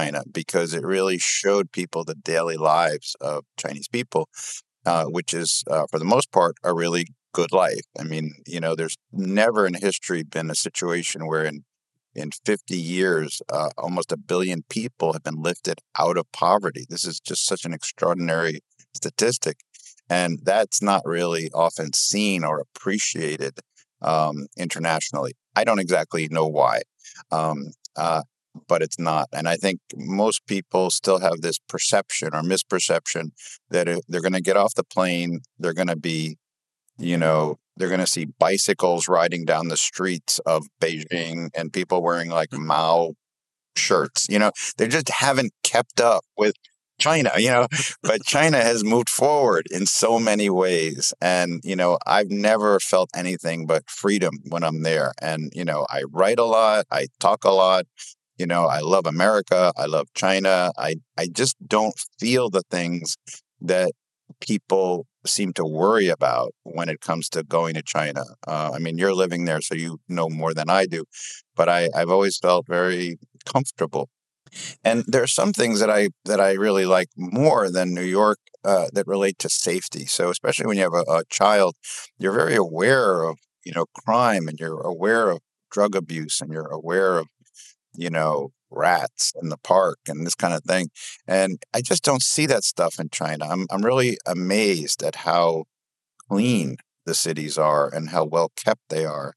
China because it really showed people the daily lives of Chinese people, which is, for the most part, a really good life. I mean, there's never in history been a situation where in 50 years, almost a billion people have been lifted out of poverty. This is just such an extraordinary statistic. And that's not really often seen or appreciated internationally. I don't exactly know why, um, but it's not. And I think most people still have this perception or misperception that they're going to get off the plane, they're going to be they're going to see bicycles riding down the streets of Beijing and people wearing like Mao shirts. They just haven't kept up with China, but China has moved forward in so many ways. And, I've never felt anything but freedom when I'm there. And, I write a lot, I talk a lot. I love America. I love China. I just don't feel the things that people seem to worry about when it comes to going to China. I mean, you're living there, so you know more than I do, but I've always felt very comfortable. And there are some things that I really like more than New York that relate to safety. So especially when you have a child, you're very aware of crime, and you're aware of drug abuse, and you're aware of rats in the park and this kind of thing. And I just don't see that stuff in China. I'm really amazed at how clean the cities are and how well kept they are,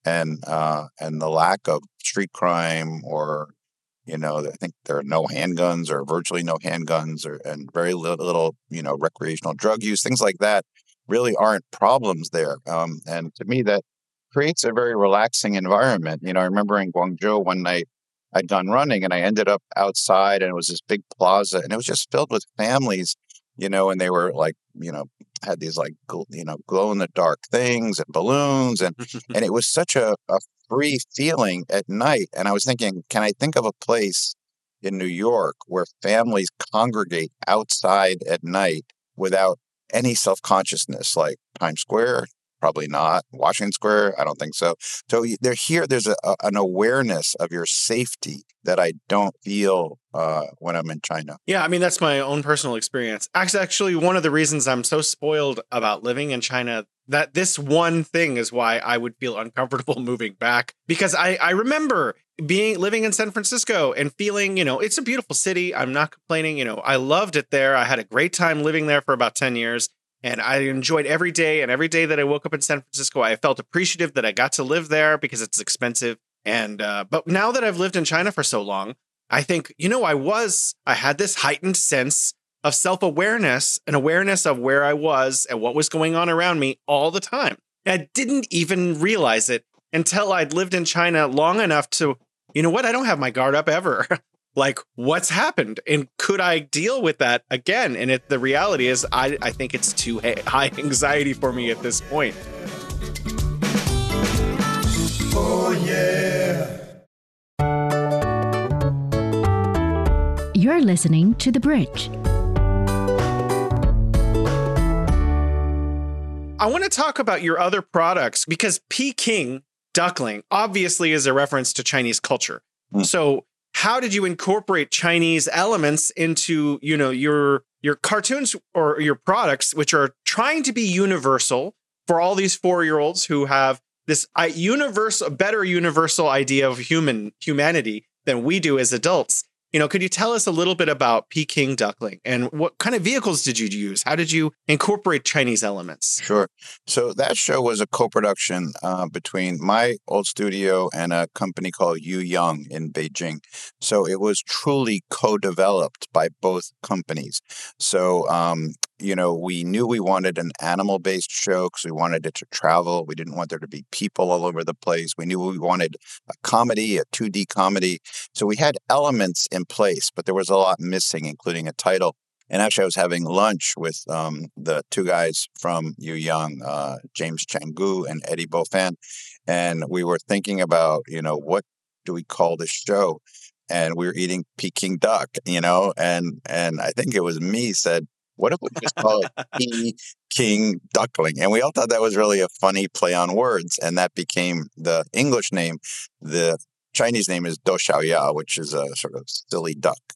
and the lack of street crime, or I think there are no handguns or virtually no handguns, and very little recreational drug use. Things like that really aren't problems there. And to me, that creates a very relaxing environment. I remember in Guangzhou one night, I'd gone running and I ended up outside, and it was this big plaza, and it was just filled with families, and they were like, had these like, glow in the dark things and balloons. And it was such a free feeling at night. And I was thinking, can I think of a place in New York where families congregate outside at night without any self-consciousness, like Times Square? Probably not. Washington Square? I don't think so. So there's an awareness of your safety that I don't feel when I'm in China. Yeah, I mean, that's my own personal experience. Actually, one of the reasons I'm so spoiled about living in China, that this one thing is why I would feel uncomfortable moving back. Because I remember living in San Francisco and feeling, it's a beautiful city. I'm not complaining. I loved it there. I had a great time living there for about 10 years. And I enjoyed every day. And every day that I woke up in San Francisco, I felt appreciative that I got to live there because it's expensive. And but now that I've lived in China for so long, I think, I had this heightened sense of self-awareness and awareness of where I was and what was going on around me all the time. And I didn't even realize it until I'd lived in China long enough to, I don't have my guard up ever. Like, what's happened? And could I deal with that again? And the reality is, I think it's too high anxiety for me at this point. Oh, yeah. You're listening to The Bridge. I want to talk about your other products because Peking duckling obviously is a reference to Chinese culture. So how did you incorporate Chinese elements into, your cartoons or your products, which are trying to be universal for all these 4-year-olds who have this better universal idea of humanity than we do as adults? Could you tell us a little bit about Peking duckling and what kind of vehicles did you use? How did you incorporate Chinese elements? Sure. So that show was a co-production between my old studio and a company called Yu Young in Beijing. So it was truly co-developed by both companies. So, we knew we wanted an animal-based show because we wanted it to travel. We didn't want there to be people all over the place. We knew we wanted a comedy, a 2D comedy. So we had elements in place, but there was a lot missing, including a title. And actually, I was having lunch with the two guys from Yu Young, James Changu and Eddie Beaufan, and we were thinking about, what do we call this show? And we were eating Peking duck, and I think it was me said, what if we just call it Peking duckling? And we all thought that was really a funny play on words, and that became the English name. The Chinese name is Do Xiao Ya, which is a sort of silly duck.